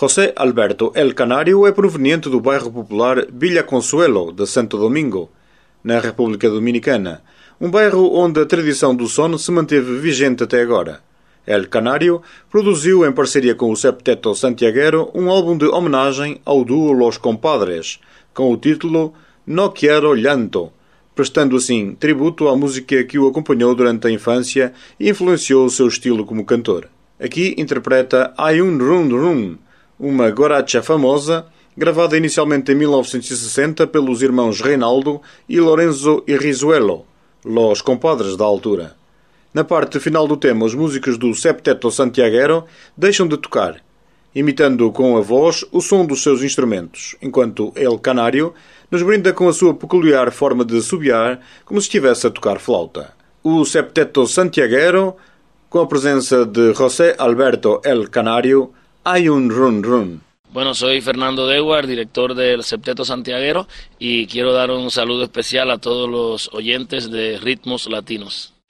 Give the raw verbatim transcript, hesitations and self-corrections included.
José Alberto El Canário é proveniente do bairro popular Villa Consuelo, de Santo Domingo, na República Dominicana, um bairro onde a tradição do son se manteve vigente até agora. El Canário produziu, em parceria com o Septeto Santiaguero, um álbum de homenagem ao duo Los Compadres, com o título No Quiero Llanto, prestando assim tributo à música que o acompanhou durante a infância e influenciou o seu estilo como cantor. Aqui interpreta Hay un Run Run, uma guaracha famosa, gravada inicialmente em mil novecentos e sessenta pelos irmãos Reinaldo e Lorenzo Irrizuelo, Los Compadres da altura. Na parte final do tema, os músicos do Septeto Santiaguero deixam de tocar, imitando com a voz o som dos seus instrumentos, enquanto El Canário nos brinda com a sua peculiar forma de assobiar, como se estivesse a tocar flauta. O Septeto Santiaguero, com a presença de José Alberto El Canário, Hay un Run Run. Bueno, soy Fernando Dewar, director del Septeto Santiaguero, y quiero dar un saludo especial a todos los oyentes de Ritmos Latinos.